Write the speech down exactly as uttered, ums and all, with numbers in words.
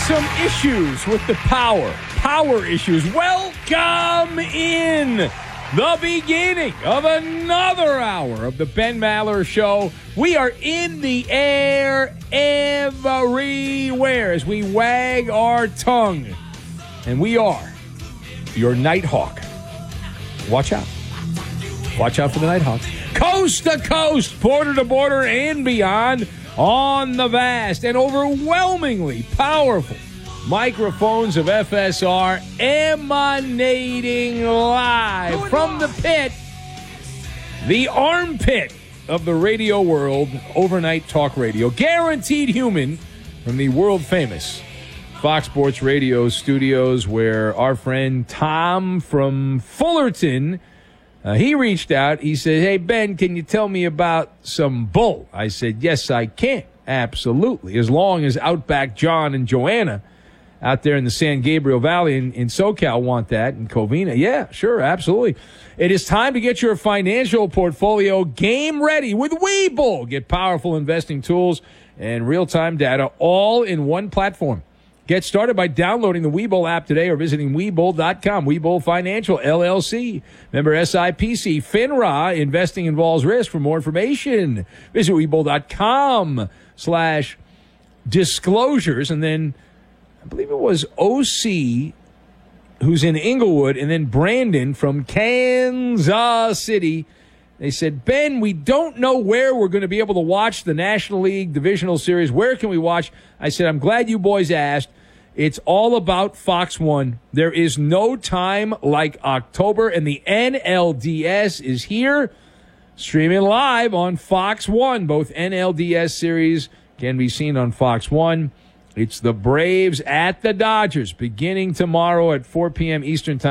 some issues with the power. Power issues. Welcome in the beginning of another hour of the Ben Maller Show. We are in the air everywhere as we wag our tongue. And we are your Nighthawk. Watch out. Watch out for the Nighthawks. Coast to coast, border to border, and beyond on the vast and overwhelmingly powerful microphones of F S R, emanating live from the pit, the armpit of the radio world, overnight talk radio, guaranteed human, from the world-famous Fox Sports Radio studios, where our friend Tom from Fullerton, uh, he reached out. He said, "Hey, Ben, can you tell me about some bull?" I said, "Yes, I can. Absolutely. As long as Outback John and Joanna out there in the San Gabriel Valley in, in SoCal want that, in Covina. Yeah, sure, absolutely. It is time to get your financial portfolio game ready with Webull. Get powerful investing tools and real-time data all in one platform. Get started by downloading the Webull app today or visiting Webull dot com. Webull Financial, L L C. Member S I P C. FINRA. Investing involves risk. For more information, visit Webull dot com slash disclosures. And then I believe it was O C, who's in Inglewood, and then Brandon from Kansas City. They said, "Ben, we don't know where we're going to be able to watch the National League Divisional Series. Where can we watch?" I said, "I'm glad you boys asked. It's all about Fox one. There is no time like October, and the N L D S is here, streaming live on Fox one. Both N L D S series can be seen on Fox one. It's the Braves at the Dodgers, beginning tomorrow at four p.m. Eastern Time.